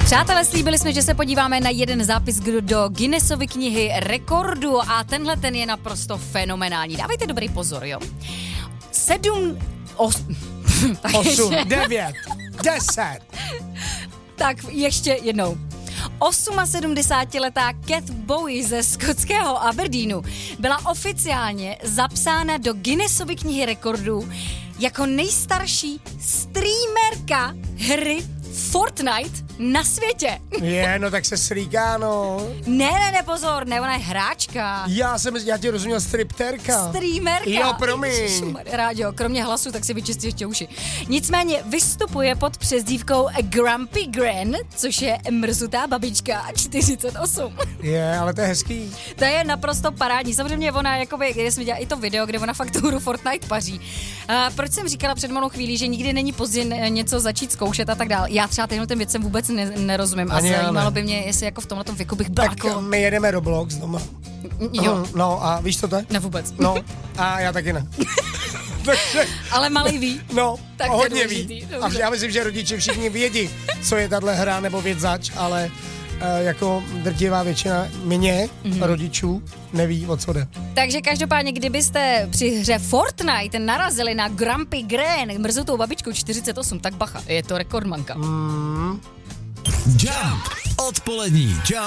Přátelé, slíbili jsme, že se podíváme na jeden zápis do Guinnessovy knihy rekordů a tenhle ten je naprosto fenomenální. Dávejte dobrý pozor, jo. 8, 9, 10. Tak ještě jednou. 78letá Cat Bowie ze skotského Aberdeenu byla oficiálně zapsána do Guinnessovy knihy rekordů jako nejstarší streamerka hry Fortnite na světě. No tak se srýká, no. Ne, pozor, ne, ona je hráčka. Já ti rozuměl stripterka. Streamerka. Jo, promiň. Rádio, kromě hlasu, tak si vyčistí ještě uši. Nicméně vystupuje pod přezdívkou Grumpy Gran, což je mrzutá babička 48. Ale to je hezký. To je naprosto parádní. Samozřejmě ona, jakoby, když jsme dělali i to video, kde ona fakt tu hru Fortnite paří. Proč jsem říkala před malou chvílí, že nikdy není pozdě něco začít zkoušet a tak dál. Já třeba těm věcem vůbec nerozumím. A zajímalo by mě, jestli jako v tomhletom věku bych byla. Tak my jedeme Roblox doma. Jo. No a víš, co to je? Ne vůbec. No a já taky ne. Ale malej ví. No, tak hodně ví. A já myslím, že rodiče všichni vědí, co je tahle hra nebo věc zač, ale jako drtivá většina rodičů neví, o co jde. Takže každopádně, kdybyste při hře Fortnite narazili na Grumpy Gran, mrzutou babičku 48, tak bacha, je to rekordmanka. Jump. Odpolední Jump